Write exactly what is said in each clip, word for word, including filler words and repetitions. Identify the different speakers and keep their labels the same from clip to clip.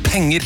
Speaker 1: Penger.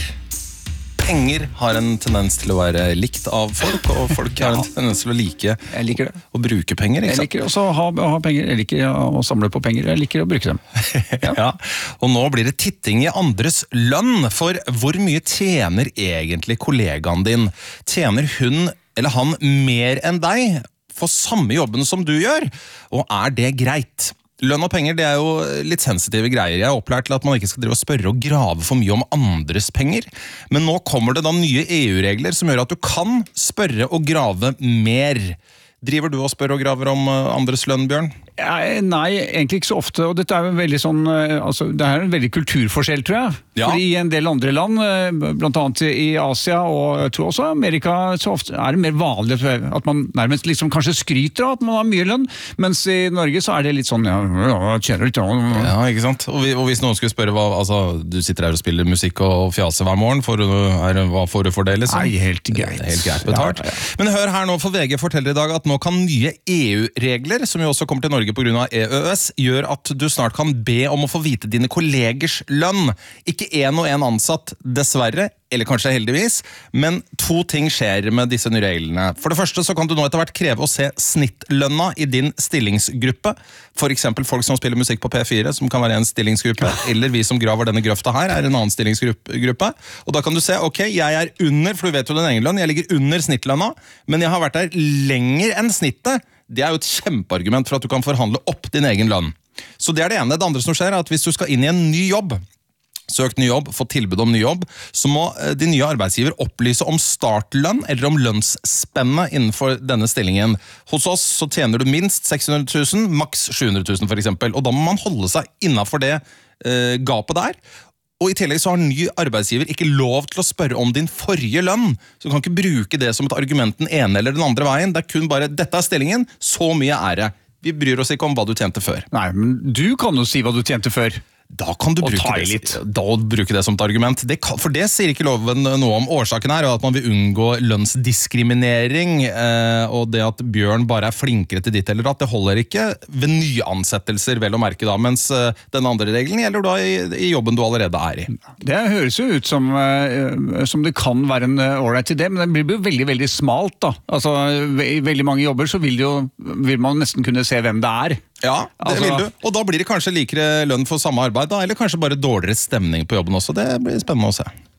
Speaker 1: Penger har en tendens til å være likt av folk, og folk har en tendens til å like
Speaker 2: Jeg liker det.
Speaker 1: å bruke penger, ikke
Speaker 2: Jeg
Speaker 1: sant?
Speaker 2: liker også å ha, ha penger, jeg liker å samle på penger, jeg liker å bruke dem.
Speaker 1: Ja. Ja, og nå blir det titting i andres lønn, for hvor mye tjener egentlig kollegaen din? Tjener hun eller han mer enn deg for samme jobben som du gjør? Og er det greit? Lønn og penger, det er jo litt sensitive greier. Jeg er opplært til at man ikke skal drive og spørre og grave for mye om andres penger. Men nå kommer det da nye E U-regler som gjør at du kan spørre og grave mer. Driver du og spør og graver om andres lønn, Bjørn?
Speaker 2: Ja, nei, egentlig ikke så ofte, og dette er jo veldig sånn, altså, det er en veldig kulturforskjell, tror jeg.
Speaker 1: Ja.
Speaker 2: Fordi i en del andre land, blant annet i Asia og jeg tror også Amerika, så ofte er det mer vanlig at man nærmest liksom kanskje skryter av at man har mye lønn, mens i Norge så er det litt sånn, ja, ja tjener litt.
Speaker 1: Ja, ikke sant? Og, vi, og hvis noen skulle spørre, hva, altså, du sitter her og spiller musikk og fjaser hver morgen, for, er, hva får du for det, liksom?
Speaker 2: Nei, helt greit.
Speaker 1: Helt greit betalt.
Speaker 2: Ja, ja.
Speaker 1: Men hør her nå, for V G forteller i dag at nå kan nye E U-regler, som jo også kommer til Norge på grunn av E Ø S, gjør at du snart kan be om å få vite dine kollegers lønn. Ikke en og en ansatt, dessverre, eller kanskje heldigvis, men to ting skjer med disse nye reglene. For det første så kan du nå etter hvert kreve å se snittlønna i din stillingsgruppe. For eksempel folk som spiller musikk på P fire, som kan være en stillingsgruppe, eller vi som graver denne grøfta her, er en annen stillingsgruppe. Og da kan du se, ok, jeg er under, for du vet jo den egen lønn, jeg ligger under snittlønna, men jeg har vært der lenger enn snittet. Det er jo et kjempeargument for at du kan forhandle opp din egen lønn. Så det er det ene. Det andre som skjer er at hvis du skal inn i en ny jobb, søkt ny jobb, fått tilbud om ny jobb, så må de nye arbeidsgiver opplyse om startlønn eller om lønnsspennet innenfor denne stillingen. Hos oss så tjener du minst seks hundre tusen, maks sju hundre tusen for eksempel, og da må man holde seg innenfor det eh, gapet der. Og i tillegg så har ny arbeidsgiver ikke lov til å spørre om din forrige lønn, så du kan ikke bruke det som et argument den ene eller den andre veien. Det er kun bare, dette er stillingen, så mye er det. Vi bryr oss ikke om hva du tjente før.
Speaker 2: Nei, men du kan jo si hva du tjente før.
Speaker 1: Da kan du
Speaker 2: Og
Speaker 1: bruke
Speaker 2: ta i
Speaker 1: det,
Speaker 2: litt.
Speaker 1: da bruke det som et argument. Det kan, for det sier ikke loven noe om. Årsaken er at man vil unngå lønnsdiskriminering, eh, og det at Bjørn bare er flinkere til ditt eller at det holder ikke ved nyansettelser, vel å merke da, mens eh, den andre regelen gjelder da i, i jobben du allerede er i.
Speaker 2: Det høres jo ut som, uh, som det kan være en ålreit idé, men det blir jo veldig, veldig smalt da. Altså, i veldig mange jobber så vil, det jo, vil man nesten kunne se hvem det er.
Speaker 1: Ja, det
Speaker 2: Altså-
Speaker 1: vil du. Og da blir det kanskje likere lønn for samme arbeid da, eller kanskje bare dårligere stemning på jobben også. Det blir spennende å se.